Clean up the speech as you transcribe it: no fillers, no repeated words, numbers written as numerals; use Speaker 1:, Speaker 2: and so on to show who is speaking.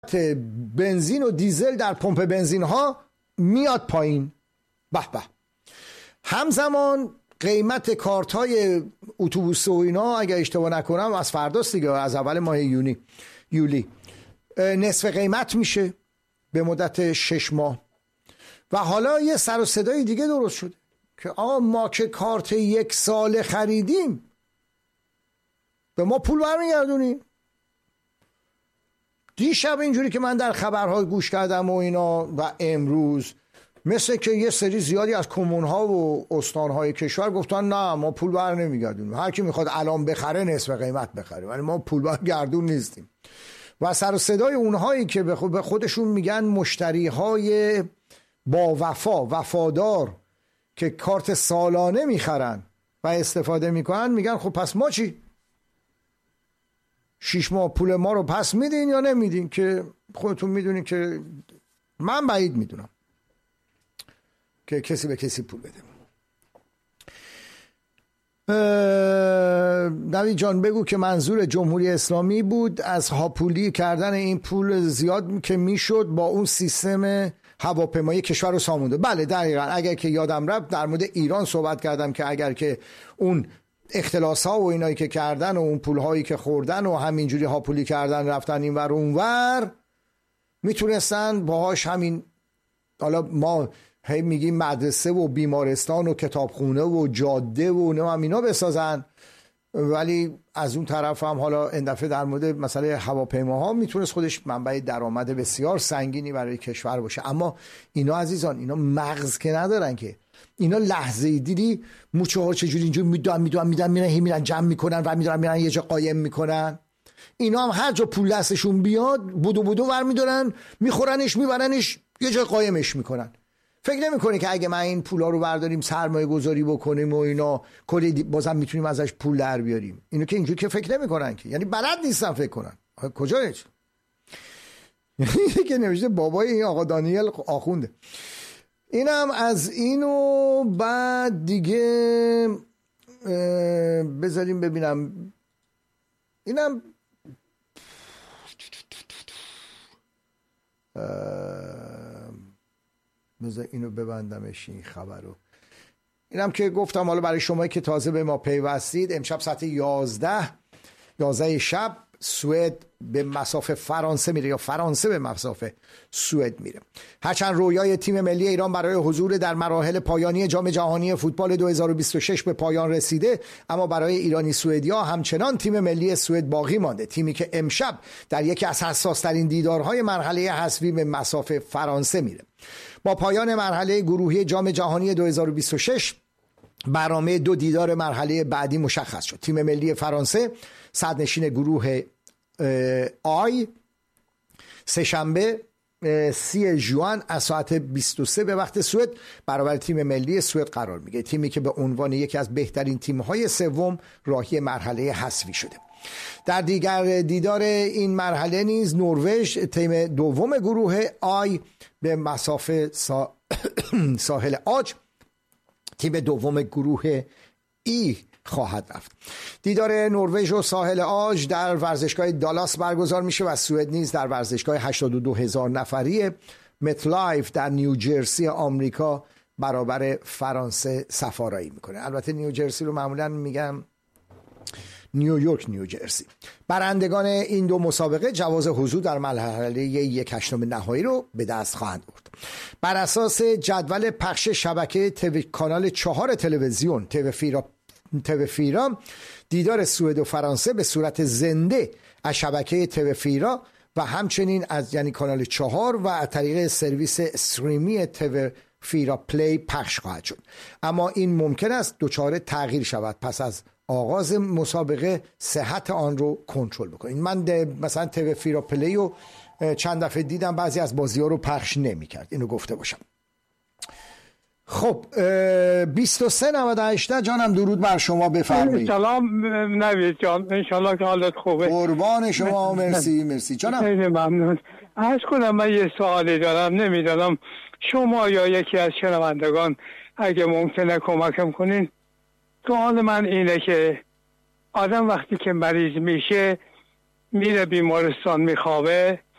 Speaker 1: بنزین و دیزل در پمپ بنزین ها میاد پایین. به به. همزمان قیمت کارت های اتوبوس و اینا اگر اشتباه نکنم از فرداست دیگه، از اول ماه یولی نصف قیمت میشه به مدت 6 ماه. و حالا یه سر و صدای دیگه درست شده که ما که کارت 1 ساله خریدیم به ما پول برمیگردونیم. دیشب اینجوری که من در خبرها گوش کردم و اینا و امروز مثل که یه سری زیادی از کمون‌ها و استان‌های کشور گفتن نه ما پول بر نمیگردونیم، هر کی میخواد الان بخره نصف قیمت بخره، ولی ما پول برگردون نیستیم. و سر و صدای اونهایی که به خودشون میگن مشتریهای با وفادار که کارت سالانه میخرن و استفاده میکنن میگن خب پس ما چی؟ 6 ماه پول ما رو پس میدین یا نمیدین؟ که خودتون میدونین که من بعید میدونم که کسی به کسی پول بده. نوید جان بگو که منظور جمهوری اسلامی بود از هاپولی کردن این پول زیاد که میشد با اون سیستم هواپیمایی کشور رو سامونده. بله دقیقاً. اگر که یادم رفت در مورد ایران صحبت کردم که اگر که اون اختلاس ها و اینایی که کردن و اون پول هایی که خوردن و همینجوری هاپولی کردن رفتن این ور اون ور میتونستن باهاش همین، حالا ما هی میگیم مدرسه و بیمارستان و کتابخونه و جاده و نه هم اینا بسازن، ولی از اون طرف هم حالا این دفعه در مورد مسئله هواپیماها میتونست خودش منبع درآمد بسیار سنگینی برای کشور باشه. اما اینا عزیزان اینا مغز که ندارن که، اینا لحظه دیدی موچه ها چجوری اینجور میدن میرن جمع میکنن و میرن یه جا قایم میکنن. اینا هم هر جا پول دستشون بیاد بودو ور میدارن میخورنش میبرنش یه جا قایمش میکنن. فکر نمی‌کنی که اگه من این پولا رو برداریم سرمایه گذاری بکنیم و اینا کلی بازم میتونیم ازش پول در بیاریم؟ اینو که اینجوری که فکر نمی‌کنن که، یعنی بلد نیستن فکر کنن. کجایش که نوشته بابای این آقا دانیل آخونده. اینم از اینو. بعد دیگه بذاریم ببینم اینم بذار اینو ببندمش این خبر رو. اینم که گفتم حالا برای شما که تازه به ما پیوستید، امشب ساعت 11 شب سوئد به مصاف فرانسه میره یا فرانسه به مصاف سوئد میره. هرچند رویای تیم ملی ایران برای حضور در مراحل پایانی جام جهانی فوتبال 2026 به پایان رسیده، اما برای ایرانی سوئدیا همچنان تیم ملی سوئد باقی مانده. تیمی که امشب در یکی از حساس‌ترین دیدارهای مرحله حذفی به مصاف فرانسه میره. با پایان مرحله گروهی جام جهانی 2026 برنامه 2 دیدار مرحله بعدی مشخص شد. تیم ملی فرانسه صدرنشین گروه آی سه‌شنبه 30 ژوئن از ساعت 23 به وقت سوئد برابر تیم ملی سوئد قرار میگیره، تیمی که به عنوان یکی از بهترین تیم‌های سوم راهی مرحله حذفی شده. در دیگر دیدار این مرحله نیز نروژ تیم دوم گروه آی به مسافه ساحل آج تیم دوم گروه ای خواهد رفت. دیدار نروژ و ساحل آج در ورزشگاه دالاس برگزار میشه و سوئد نیز در ورزشگاه 82,000 نفری متلایف در نیوجرسی آمریکا برابر فرانسه صفارایی میکنه. البته نیوجرسی رو معمولا میگم نیویورک نیوجرسی. برندگان این دو مسابقه جواز حضور در مرحله 1/8 نهایی رو به دست خواهند برد. بر اساس جدول پخش شبکه کانال 4 تلویزیون توفیرا دیدار سوئد و فرانسه به صورت زنده از شبکه توفیرا و همچنین از یعنی کانال 4 و از طریق سرویس استریمی توفیرا پلی پخش خواهد شد. اما این ممکن است دچار تغییر شود پس از آغاز مسابقه صحت آن رو کنترل بکنید. من مثلا توفیرا پلی رو چند دفعه دیدم بعضی از بازی‌ها رو پخش نمی‌کرد، اینو گفته باشم. خب 2398 جانم درود بر شما، بفرمایید.
Speaker 2: سلام نوید جان، انشالله که حالت خوبه.
Speaker 1: قربان شما. مرسی جانم.
Speaker 2: خیلی ممنون. عرض کنم من یه سوالی دارم، نمیدونم شما یا یکی از شنوندگان اگه ممکنه کمکم کنین. سوال من اینه که آدم وقتی که مریض میشه میره بیمارستان میخوابه،